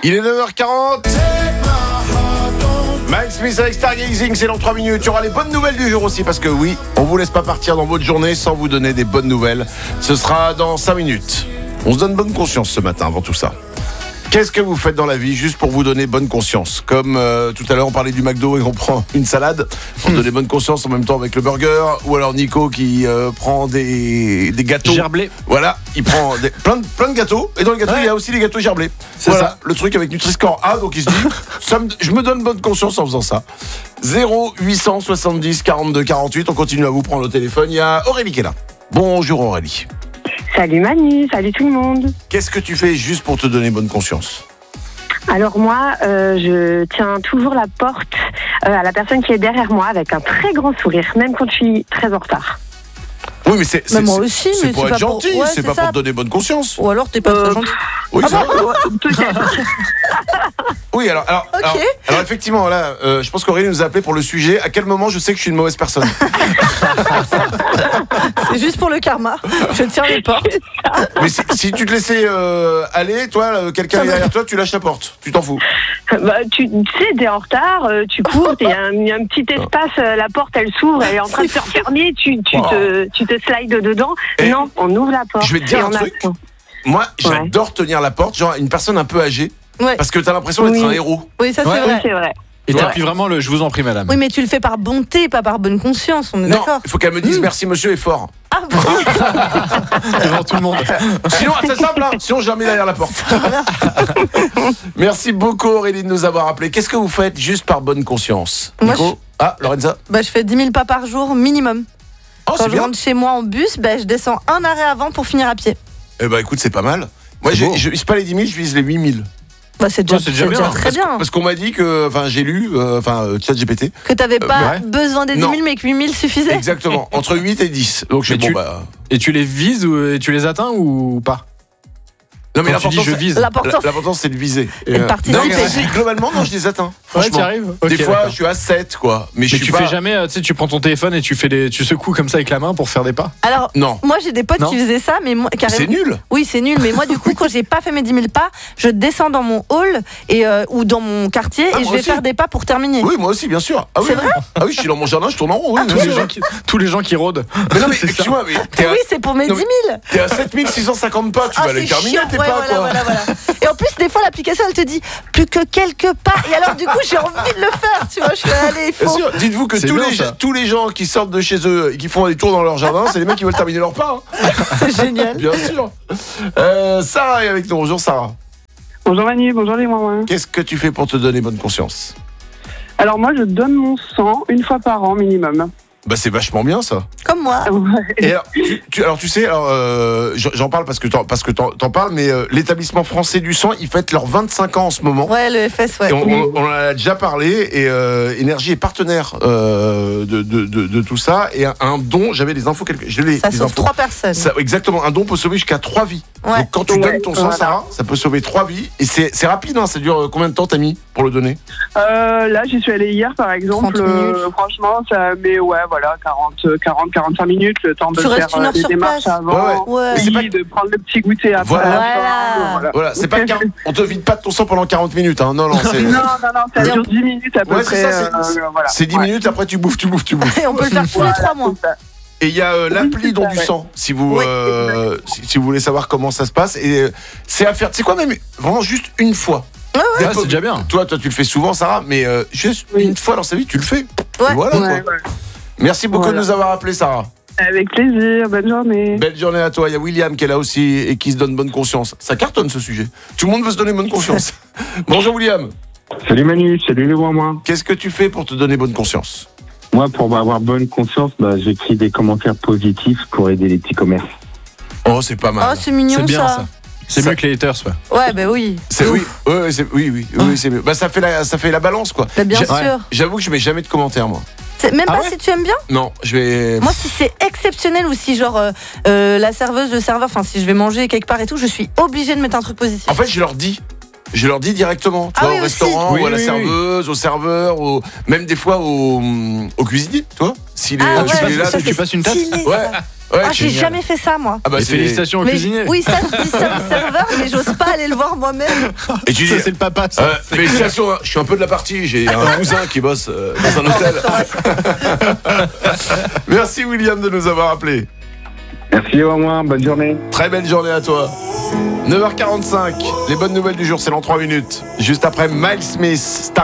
Il est 9h40. Mike Smith avec Stargazing, c'est dans 3 minutes. Il y aura les bonnes nouvelles du jour aussi, parce que oui, on vous laisse pas partir dans votre journée sans vous donner des bonnes nouvelles. Ce sera dans 5 minutes. On se donne bonne conscience ce matin avant tout ça. Qu'est-ce que vous faites dans la vie juste pour vous donner bonne conscience? Comme tout à l'heure on parlait du McDo et on prend une salade pour donner bonne conscience en même temps avec le burger. Ou alors Nico qui prend des gâteaux gerblés. Voilà, il prend plein de gâteaux. Et dans les gâteaux il y a aussi les gâteaux gerblés. C'est voilà, ça. le truc avec Nutri-Score A. Donc il se dit, je me donne bonne conscience en faisant ça. 0870 42 48. On continue à vous prendre au téléphone. Il y a Aurélie qui est là. Bonjour Aurélie. Salut Manu, salut tout le monde. Qu'est-ce que tu fais juste pour te donner bonne conscience? Alors moi, je tiens toujours la porte à la personne qui est derrière moi avec un très grand sourire, même quand je suis très en retard. Oui, mais c'est moi aussi, c'est mais pour c'est être pas gentil, pour- ouais, c'est c'est pas ça. pour te donner bonne conscience. Ou alors t'es pas très gentil. Oui, c'est vrai. Peut-être. Oui, alors, alors effectivement, là, je pense qu'Aurélie nous a appelé pour le sujet. À quel moment je sais que je suis une mauvaise personne? C'est juste pour le karma. Je tiens les portes. Mais si tu te laissais aller, toi, quelqu'un est derrière toi, tu lâches la porte. Tu t'en fous. Bah, tu sais, t'es en retard, tu cours, il y a un petit espace, la porte elle s'ouvre, elle est en train de se refermer, tu te slides dedans. Et non, on ouvre la porte. je vais te dire et un on truc. attend. Moi, j'adore tenir la porte, genre une personne un peu âgée, Ouais. parce que t'as l'impression d'être Oui. un héros. Oui, ça c'est Ouais. Oui, vrai. c'est vrai. Et Ouais. t'appuies vraiment le je vous en prie, madame. Oui, mais tu le fais par bonté, pas par bonne conscience. On est Non, d'accord. il faut qu'elle me dise merci monsieur est fort. Ah bon. Devant tout le monde. Sinon, c'est simple, hein. Sinon je la mets derrière la porte. Merci beaucoup Aurélie de nous avoir appelé. Qu'est-ce que vous faites juste par bonne conscience? Moi, Nico? Ah, Lorenza? Bah, je fais 10 000 pas par jour minimum. Oh, Quand c'est je bien. rentre chez moi en bus, bah, je descends un arrêt avant pour finir à pied. Eh ben écoute, c'est pas mal. Moi, C'est beau. je vise pas les 10 000, je vise les 8 000. Bah, c'est déjà, Ouais, c'est déjà bien. très bien. Parce qu'on m'a dit que, enfin, j'ai lu, ChatGPT. Que t'avais pas ouais. besoin des 10 000, Non. mais que 8 000 suffisait. Exactement, entre 8 et 10. Donc je Mais suis tu- bon, bah. Et tu les vises ou tu les atteins ou pas? Non, mais Quand tu dis l'important, je vise. l'important, c'est de viser. Et de participer. Non, mais globalement, non, je les atteins. Ouais, Franchement. t'y arrives. Des Ok, fois, d'accord. je suis à 7, quoi. Mais je Mais suis tu pas. fais jamais, tu sais, tu prends ton téléphone et tu secoues comme ça avec la main pour faire des pas. Alors, Non. moi j'ai des potes Non. qui faisaient ça, mais moi carrément. C'est nul. Oui, c'est nul, mais moi du coup, quand j'ai pas fait mes 10 000 pas, je descends dans mon hall ou dans mon quartier Ah, et je moi vais aussi. faire des pas pour terminer. Oui, moi aussi, bien sûr. Ah, oui, C'est vrai Ah oui, je suis dans mon jardin, je tourne en rond. Oui, Tous bien les sûr. tous les gens qui rôdent. Mais non, mais C'est ça. excuse-moi, mais t'es à, Oui, c'est pour mes Non, 10 mais- 000. t'es à 7650 pas, tu Ah, vas les c'est terminer, chiant. tes Ouais, pas, voilà, quoi. voilà. Et en plus, des fois, l'application, elle te dit plus que quelques pas. Et alors, du coup, j'ai envie de le faire. Tu vois, je fais allez, il Bien faut. sûr, dites-vous que C'est tous bien, les, ça. tous les gens qui sortent de chez eux et qui font des tours dans leur jardin, c'est les mecs qui veulent terminer leur pas. Hein. C'est génial. Bien sûr. Sarah est avec nous. Bonjour Sarah. Bonjour Manu, bonjour les mamans. Qu'est-ce que tu fais pour te donner bonne conscience? Alors moi je donne mon sang une fois par an minimum. Bah c'est vachement bien ça. Comme moi. Et alors, tu sais, j'en parle parce que t'en parles, mais l'établissement français du sang, ils fêtent leurs 25 ans en ce moment. Ouais, le FS, ouais. Et on en a déjà parlé, et Énergie est partenaire de tout ça. Et un don, j'avais les infos, je l'ai, Ça les sauve infos. 3 personnes. Ça, exactement, un don peut sauver jusqu'à 3 vies. Ouais. Donc quand tu Ouais, donnes ton sang, voilà. Sarah, ça peut sauver 3 vies. Et c'est rapide, hein, ça dure combien de temps t'as mis pour le donner? Là j'y suis allée hier par exemple, 30 minutes. franchement ça met 40-45 minutes le temps de Tu restes faire une heure les sur démarches place. avant. Ouais. Mais c'est pas- De prendre le petit goûter après. Voilà. la fin, Voilà. Voilà, c'est pas on te vide pas de ton sang pendant 40 minutes, hein. Non, c'est. Non, ça dure 10 minutes à peu Ouais, près. c'est ça, voilà. C'est 10 Ouais. minutes, après tu bouffes. Et on peut le faire tous les 3 mois. c'est ça. Et il y a l'appli c'est don ça, du ouais. sang, si vous, Oui, si vous voulez savoir comment ça se passe. Et c'est à faire, c'est quoi même, vraiment juste une fois. Ouais, Des Ouais, fois, c'est déjà bien. Toi, tu le fais souvent, Sarah, mais juste Oui. une fois dans sa vie, tu le fais. Ouais. Et voilà, quoi. Ouais. Merci beaucoup Voilà. de nous avoir appelé, Sarah. Avec plaisir, bonne journée. Belle journée à toi. Il y a William qui est là aussi et qui se donne bonne conscience. Ça cartonne ce sujet. Tout le monde veut se donner bonne conscience. Bonjour William. Salut Manu, salut les moi. Qu'est-ce que tu fais pour te donner bonne conscience? Moi, pour avoir bonne conscience, j'écris des commentaires positifs pour aider les petits commerces. Oh, c'est pas mal. Oh, c'est mignon C'est bien ça. ça. C'est mieux que les haters, ouais. Ouais, bah oui. C'est oui, oui, c'est mieux. Bah ça fait la balance quoi. Bah, bien J'ai- sûr. J'avoue que je mets jamais de commentaires moi. Même Ah pas ouais si tu aimes bien. Non, je vais. Moi, si c'est exceptionnel ou si, genre, la serveuse, le serveur, enfin, si je vais manger quelque part et tout, je suis obligée de mettre un truc positif. En fait, je leur dis. Je leur dis directement, tu Ah vois, oui, au aussi. restaurant, Oui, ou à la oui, oui. serveuse, au serveur, même des fois au cuisinier, tu vois. S'il est, Ah s'il ouais, est là, ça, tu passes une tasse. stylé, Ouais. ça. Ouais, Ah, j'ai génial. jamais fait ça, moi. Ah bah Et c'est- félicitations au Mais cuisinier. oui, ça, je dis ça au serveur, mais j'ose pas aller le voir moi-même. Et tu dis, Ça, c'est le papa. Ça. félicitations, hein, je suis un peu de la partie, j'ai un cousin qui bosse dans un hôtel. Merci William de nous avoir appelés. Merci au revoir, bonne journée. Très belle journée à toi. 9h45, les bonnes nouvelles du jour, c'est dans 3 minutes. Juste après Miles Smith.